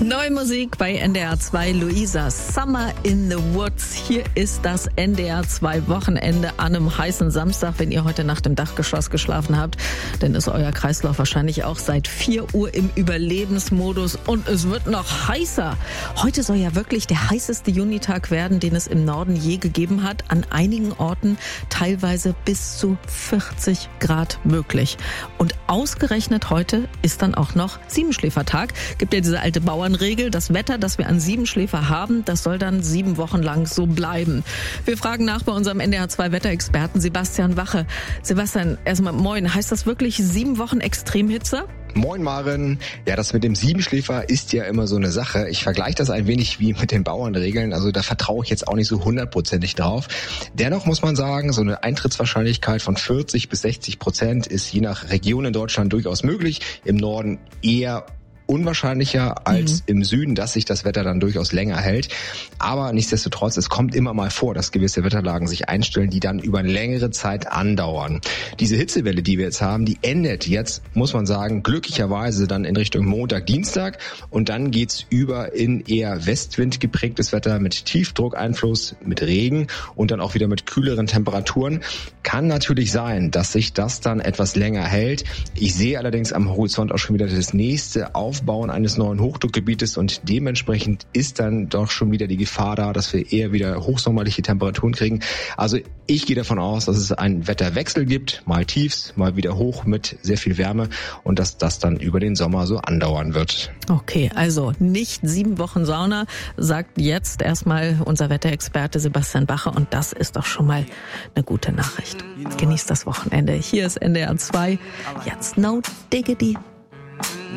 Neue Musik bei NDR 2, Luisa, Summer in the Woods. Hier ist das NDR 2 Wochenende an einem heißen Samstag, wenn ihr heute Nacht im Dachgeschoss geschlafen habt. Dann ist euer Kreislauf wahrscheinlich auch seit 4 Uhr im Überlebensmodus und es wird noch heißer. Heute soll ja wirklich der heißeste Junitag werden, den es im Norden je gegeben hat. An einigen Orten teilweise bis zu 40 Grad möglich. Und ausgerechnet heute ist dann auch noch Siebenschläfertag. Gibt ja diese alte Bauernregel, das Wetter, das wir an Siebenschläfer haben, das soll dann 7 Wochen lang so bleiben. Wir fragen nach bei unserem NDR 2 Wetterexperten Sebastian Wache. Sebastian, erstmal moin, heißt das wirklich 7 Wochen Extremhitze? Moin Maren. Ja, das mit dem Siebenschläfer ist ja immer so eine Sache. Ich vergleiche das ein wenig wie mit den Bauernregeln. Also da vertraue ich jetzt auch nicht so 100%ig drauf. Dennoch muss man sagen, so eine Eintrittswahrscheinlichkeit von 40-60% ist je nach Region in Deutschland durchaus möglich. Im Norden eher unwahrscheinlicher als im Süden, dass sich das Wetter dann durchaus länger hält. Aber nichtsdestotrotz, es kommt immer mal vor, dass gewisse Wetterlagen sich einstellen, die dann über eine längere Zeit andauern. Diese Hitzewelle, die wir jetzt haben, die endet jetzt, muss man sagen, glücklicherweise dann in Richtung Montag, Dienstag. Und dann geht's über in eher Westwind geprägtes Wetter mit Tiefdruckeinfluss, mit Regen und dann auch wieder mit kühleren Temperaturen. Kann natürlich sein, dass sich das dann etwas länger hält. Ich sehe allerdings am Horizont auch schon wieder das nächste Aufbauen eines neuen Hochdruckgebietes und dementsprechend ist dann doch schon wieder die Gefahr da, dass wir eher wieder hochsommerliche Temperaturen kriegen. Also ich gehe davon aus, dass es einen Wetterwechsel gibt, mal Tiefs, mal wieder hoch mit sehr viel Wärme und dass das dann über den Sommer so andauern wird. Okay, also nicht 7 Wochen Sauna, sagt jetzt erstmal unser Wetterexperte Sebastian Wache und das ist doch schon mal eine gute Nachricht. Genießt das Wochenende. Hier ist NDR 2. Jetzt No Diggity.